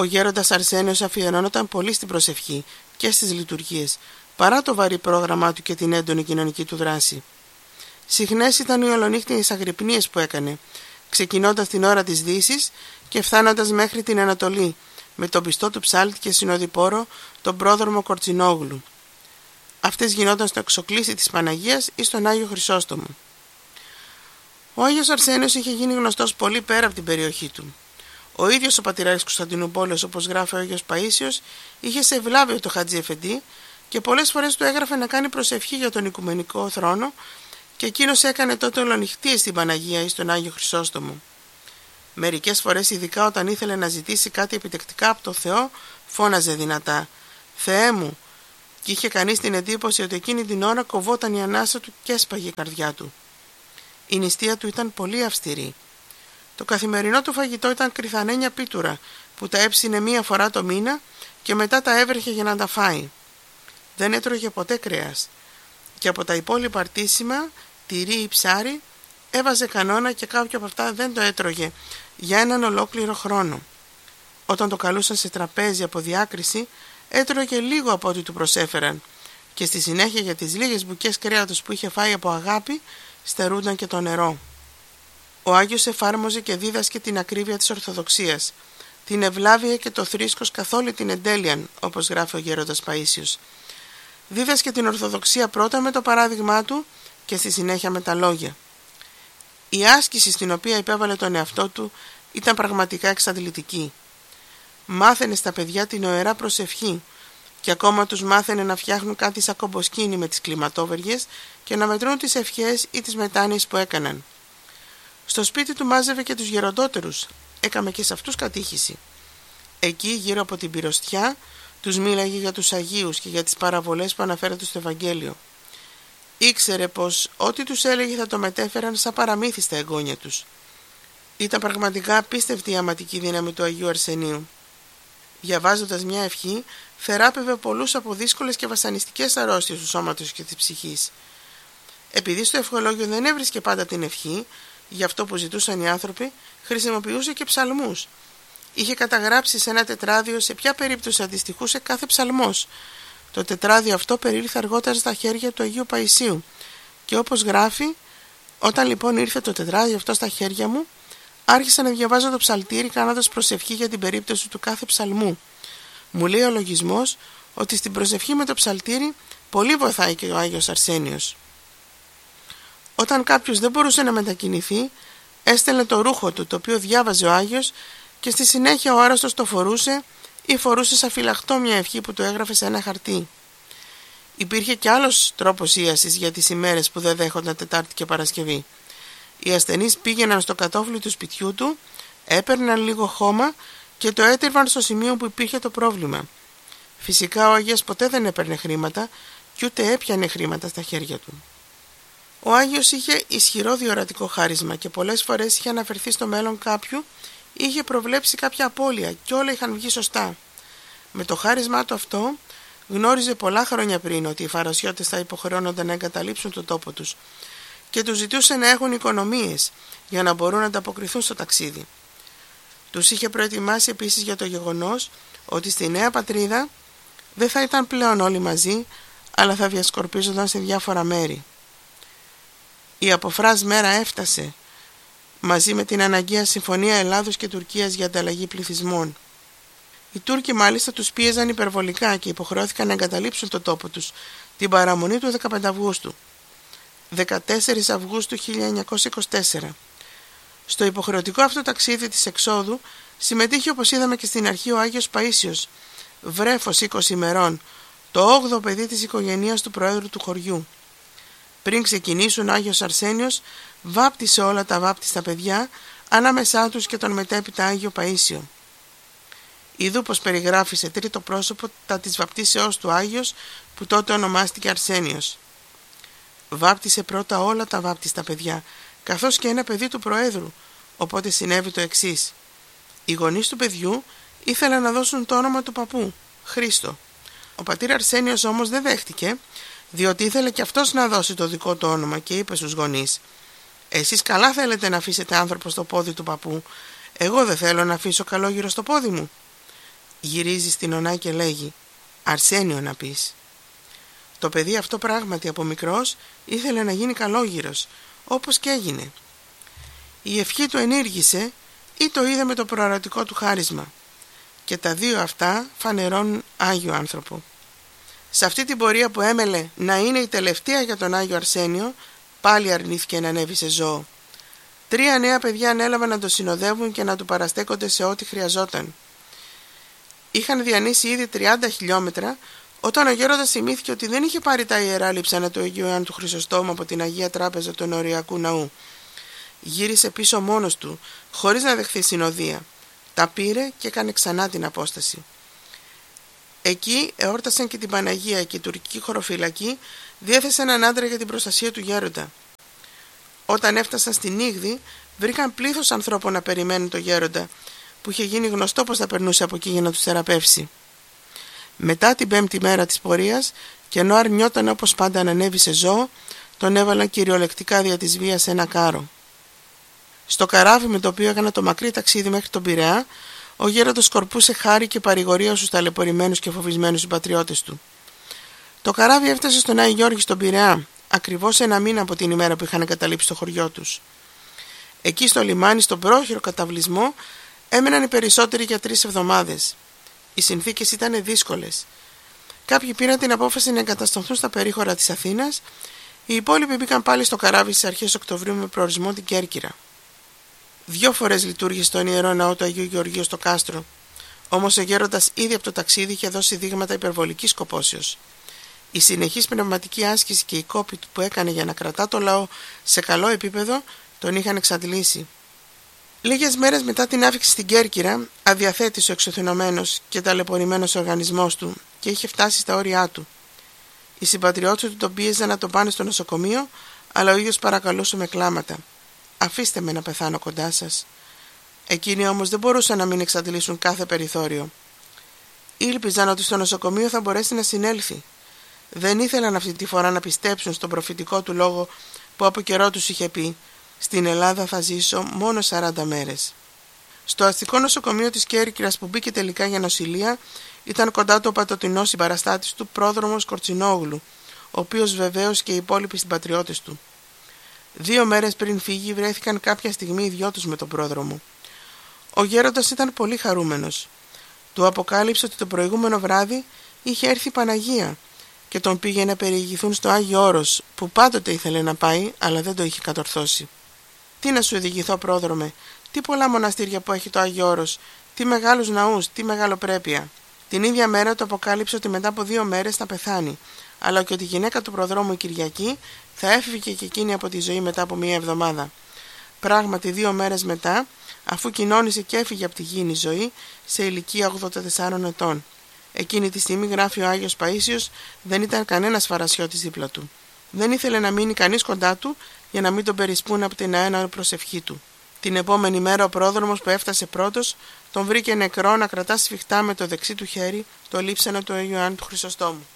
Ο γέροντας Αρσένιος αφιερώνονταν πολύ στην προσευχή και στις λειτουργίες, παρά το βαρύ πρόγραμμά του και την έντονη κοινωνική του δράση. Συχνές ήταν οι ολονύχτιες αγρυπνίες που έκανε, ξεκινώντας την ώρα της Δύσης και φτάνοντας μέχρι την Ανατολή, με τον πιστό του ψάλτη και συνοδοιπόρο τον πρόδρομο Κορτσινόγλου. Αυτές γινόταν στο εξοκλήσι της Παναγίας ή στον Άγιο Χρυσόστομο. Ο Άγιος Αρσένιος είχε γίνει γνωστός πολύ πέρα από την περιοχή του. Ο ίδιος ο πατηράρχης Κωνσταντινούπολεως, όπως γράφει ο Άγιος Παΐσιος, είχε σε ευλάβιο το Χατζη Εφεντή και πολλές φορές του έγραφε να κάνει προσευχή για τον οικουμενικό θρόνο και εκείνος έκανε τότε ολονυχτίες στην Παναγία ή στον Άγιο Χρυσόστομο. Μερικές φορές, ειδικά όταν ήθελε να ζητήσει κάτι επιτεκτικά από το Θεό, φώναζε δυνατά «Θεέ μου», και είχε κανείς την εντύπωση ότι εκείνη την ώρα κοβόταν η ανάσα του και έσπαγε η καρδιά του. Η νηστεία του ήταν πολύ αυστηρή. Το καθημερινό του φαγητό ήταν κρυθανένια πίτουρα που τα έψινε μία φορά το μήνα και μετά τα έβρεχε για να τα φάει. Δεν έτρωγε ποτέ κρέας και από τα υπόλοιπα αρτήσιμα, τυρί ή ψάρι, έβαζε κανόνα και κάποιο από αυτά δεν το έτρωγε για έναν ολόκληρο χρόνο. Όταν το καλούσαν σε τραπέζι από διάκριση, έτρωγε λίγο από ό,τι του προσέφεραν και στη συνέχεια για τις λίγες μπουκές κρέατος που είχε φάει από αγάπη, στερούνταν και το νερό. Ο Άγιος εφάρμοζε και δίδασκε την ακρίβεια της Ορθοδοξίας, την ευλάβεια και το θρήσκος καθ' όλη την εντέλειαν, όπως γράφει ο γέροντας Παΐσιος. Δίδασκε την Ορθοδοξία πρώτα με το παράδειγμά του και στη συνέχεια με τα λόγια. Η άσκηση στην οποία υπέβαλε τον εαυτό του ήταν πραγματικά εξαντλητική. Μάθαινε στα παιδιά την ωερά προσευχή και ακόμα τους μάθαινε να φτιάχνουν κάτι σαν κομποσκίνη με τις κλιματόβεργες και να μετρούν τις ευχές ή τις μετάνοιες που έκαναν. Στο σπίτι του μάζευε και τους γεροντότερους, έκαμε και σε αυτούς κατήχηση. Εκεί γύρω από την πυροστιά τους μίλαγε για τους Αγίους και για τις παραβολές που αναφέρονται στο Ευαγγέλιο. Ήξερε πως ό,τι τους έλεγε θα το μετέφεραν σαν παραμύθι στα εγγόνια τους. Ήταν πραγματικά απίστευτη η αματική δύναμη του Αγίου Αρσενίου. Διαβάζοντας μια ευχή, θεράπευε πολλούς από δύσκολες και βασανιστικές αρρώστιες του σώματος και της ψυχής. Επειδή στο ευχολόγιο δεν έβρισκε πάντα την ευχή, για αυτό που ζητούσαν οι άνθρωποι, χρησιμοποιούσε και ψαλμούς. Είχε καταγράψει σε ένα τετράδιο σε ποια περίπτωση αντιστοιχούσε κάθε ψαλμός. Το τετράδιο αυτό περίληφε αργότερα στα χέρια του Αγίου Παϊσίου και όπως γράφει, όταν λοιπόν ήρθε το τετράδιο αυτό στα χέρια μου, άρχισα να διαβάζω το ψαλτήρι κάνοντας προσευχή για την περίπτωση του κάθε ψαλμού. Μου λέει ο λογισμός ότι στην προσευχή με το ψαλτήρι πολύ βοηθάει και ο Άγιος Αρσένιος. Όταν κάποιος δεν μπορούσε να μετακινηθεί, έστελνε το ρούχο του, το οποίο διάβαζε ο Άγιος, και στη συνέχεια ο άρρωστος το φορούσε ή φορούσε σαν φυλαχτό μια ευχή που του έγραφε σε ένα χαρτί. Υπήρχε και άλλος τρόπος ίασης για τις ημέρες που δεν δέχονταν Τετάρτη και Παρασκευή. Οι ασθενείς πήγαιναν στο κατόφλι του σπιτιού του, έπαιρναν λίγο χώμα και το έτριβαν στο σημείο που υπήρχε το πρόβλημα. Φυσικά ο Άγιος ποτέ δεν έπαιρνε χρήματα και ούτε έπιανε χρήματα στα χέρια του. Ο Άγιος είχε ισχυρό διορατικό χάρισμα και πολλές φορές είχε αναφερθεί στο μέλλον κάποιου ή είχε προβλέψει κάποια απώλεια και όλα είχαν βγει σωστά. Με το χάρισμά του αυτό γνώριζε πολλά χρόνια πριν ότι οι φαρασιώτες θα υποχρεώνονταν να εγκαταλείψουν τον τόπο τους και τους ζητούσε να έχουν οικονομίες για να μπορούν να ανταποκριθούν στο ταξίδι. Τους είχε προετοιμάσει επίσης για το γεγονός ότι στη νέα πατρίδα δεν θα ήταν πλέον όλοι μαζί, αλλά θα διασκορπίζονταν σε διάφορα μέρη. Η αποφράς μέρα έφτασε, μαζί με την αναγκαία συμφωνία Ελλάδος και Τουρκίας για ανταλλαγή πληθυσμών. Οι Τούρκοι μάλιστα τους πίεζαν υπερβολικά και υποχρεώθηκαν να εγκαταλείψουν το τόπο τους την παραμονή του 15 Αυγούστου. 14 Αυγούστου 1924. Στο υποχρεωτικό αυτό ταξίδι της εξόδου συμμετείχε, όπως είδαμε και στην αρχή, ο Άγιος Παΐσιος, βρέφος 20 ημερών, το 8ο παιδί της οικογένειας του Προέδρου του χωριού. Πριν ξεκινήσουν, ο Άγιος Αρσένιος βάπτισε όλα τα βάπτιστα παιδιά, ανάμεσά τους και τον μετέπειτα Άγιο Παΐσιο. Ιδού πως περιγράφει σε τρίτο πρόσωπο τα της βαπτίσεώς του Άγιος, που τότε ονομάστηκε Αρσένιος. Βάπτισε πρώτα όλα τα βάπτιστα παιδιά, καθώς και ένα παιδί του Προέδρου, οπότε συνέβη το εξής. Οι γονείς του παιδιού ήθελαν να δώσουν το όνομα του παππού, Χρήστο. Ο πατήρ Αρσένιος όμως δεν δέχτηκε, διότι ήθελε και αυτός να δώσει το δικό του όνομα και είπε στους γονείς: «Εσείς καλά θέλετε να αφήσετε άνθρωπο στο πόδι του παππού, εγώ δεν θέλω να αφήσω καλόγυρο στο πόδι μου». Γυρίζει στην Ωνά και λέγει «Αρσένιο να πεις». Το παιδί αυτό πράγματι από μικρός ήθελε να γίνει καλόγυρος, όπως και έγινε. Η ευχή του ενήργησε ή το είδε με το προορατικό του χάρισμα. Και τα δύο αυτά φανερώνουν Άγιο άνθρωπο. Σε αυτή την πορεία που έμελε να είναι η τελευταία για τον Άγιο Αρσένιο, πάλι αρνήθηκε να ανέβει σε ζώο. 3 νέα παιδιά ανέλαβαν να το συνοδεύουν και να του παραστέκονται σε ό,τι χρειαζόταν. Είχαν διανύσει ήδη 30 χιλιόμετρα όταν ο γέροντας θυμήθηκε ότι δεν είχε πάρει τα ιερά λείψανα του Αγίου Ιωάννου του Χρυσοστόμου από την Αγία Τράπεζα του Ενοριακού Ναού. Γύρισε πίσω μόνος του, χωρίς να δεχθεί συνοδεία. Τα πήρε και έκανε ξανά την απόσταση. Εκεί εόρτασαν και την Παναγία και η τουρκική χωροφυλακή διέθεσε έναν άντρα για την προστασία του γέροντα. Όταν έφτασαν στην Ήγδη, βρήκαν πλήθος ανθρώπων να περιμένουν το γέροντα, που είχε γίνει γνωστό πως θα περνούσε από εκεί για να τους θεραπεύσει. Μετά την 5η μέρα της πορείας, και ενώ αρνιόταν όπως πάντα να ανέβει σε ζώο, τον έβαλαν κυριολεκτικά δια της βίας σε ένα κάρο. Στο καράβι με το οποίο έκανε το μακρύ ταξίδι μέχρι τον Πειραιά, ο γέροντας σκορπούσε χάρη και παρηγορία στους ταλαιπωρημένους και φοβισμένους συμπατριώτες του. Το καράβι έφτασε στον Άη Γιώργη στον Πειραιά, ακριβώς 1 μήνα από την ημέρα που είχαν εγκαταλείψει το χωριό τους. Εκεί στο λιμάνι, στον πρόχειρο καταβλισμό, έμεναν οι περισσότεροι για 3 εβδομάδες. Οι συνθήκες ήταν δύσκολες. Κάποιοι πήραν την απόφαση να εγκατασταθούν στα περίχωρα της Αθήνας, οι υπόλοιποι μπήκαν πάλι στο καράβι στις αρχές Οκτωβρίου με προορισμό την Κέρκυρα. 2 φορές λειτουργήσε στον Ιερό Ναό του Αγίου Γεωργίου στο κάστρο, όμως ο γέροντας ήδη από το ταξίδι είχε δώσει δείγματα υπερβολικής κοπόσεως. Η συνεχής πνευματική άσκηση και η κόπη που έκανε για να κρατά το λαό σε καλό επίπεδο τον είχαν εξαντλήσει. Λίγες μέρες μετά την άφηξη στην Κέρκυρα, αδιαθέτησε ο εξωθυνωμένος και ταλαιπωρημένος οργανισμός του και είχε φτάσει στα όρια του. Οι συμπατριώτες του τον πίεζαν να τον πάνε στο νοσοκομείο, αλλά ο ίδιος παρακαλούσε με κλάματα. «Αφήστε με να πεθάνω κοντά σας». Εκείνοι όμως δεν μπορούσαν να μην εξαντλήσουν κάθε περιθώριο. Ήλπιζαν ότι στο νοσοκομείο θα μπορέσει να συνέλθει. Δεν ήθελαν αυτή τη φορά να πιστέψουν στον προφητικό του λόγο που από καιρό τους είχε πει «Στην Ελλάδα θα ζήσω μόνο 40 μέρες». Στο αστικό νοσοκομείο της Κέρκυρας που μπήκε τελικά για νοσηλεία ήταν κοντά του ο πατοτινός συμπαραστάτης του πρόδρομος Κορτσινόγλου, ο οποίος βεβαίως και οι υπόλοιποι συμπατριώτες του. 2 μέρες πριν φύγει βρέθηκαν κάποια στιγμή οι δυο τους με τον πρόδρομο. Ο γέροντας ήταν πολύ χαρούμενος. Του αποκάλυψε ότι το προηγούμενο βράδυ είχε έρθει η Παναγία και τον πήγε να περιηγηθούν στο Άγιο Όρος, που πάντοτε ήθελε να πάει, αλλά δεν το είχε κατορθώσει. «Τι να σου οδηγηθώ, πρόδρομε, τι πολλά μοναστήρια που έχει το Άγιο Όρος, τι μεγάλους ναούς, τι μεγαλοπρέπεια». Την ίδια μέρα του αποκάλυψε ότι μετά από 2 μέρες θα πεθάνει, αλλά και ότι η γυναίκα του προδρόμου η Κυριακή θα έφυγε και εκείνη από τη ζωή μετά από 1 εβδομάδα. Πράγματι 2 μέρες μετά, αφού κοινώνησε και έφυγε από τη γήινη ζωή σε ηλικία 84 ετών. Εκείνη τη στιγμή, γράφει ο Άγιος Παΐσιος, δεν ήταν κανένας φαρασιώτης δίπλα του. Δεν ήθελε να μείνει κανείς κοντά του για να μην τον περισπούν από την αέναη προσευχή του. Την επόμενη μέρα ο πρόδρομος που έφτασε πρώτος τον βρήκε νεκρό να κρατά σφιχτά με το δεξί του χέρι το λείψανο του Αγίου Ιωάννου του Χρυσοστόμου.